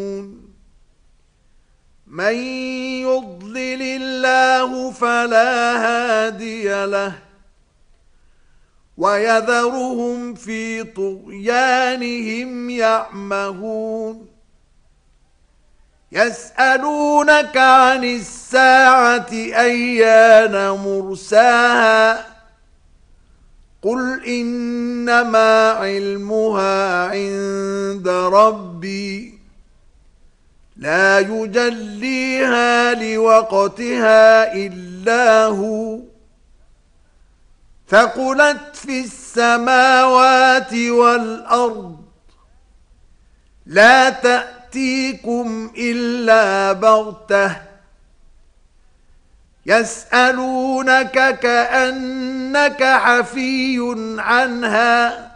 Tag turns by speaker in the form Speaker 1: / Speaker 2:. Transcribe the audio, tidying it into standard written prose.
Speaker 1: من يضلل الله فلا هادي له ويذرهم في طغيانهم يعمهون يسألونك عن الساعة أيان مرساها قل إنما علمها عند ربي لا يجليها لوقتها إلا هو ثقلت في السماوات والأرض لا تأتيكم إلا بغتة يسألونك كأنك حفي عنها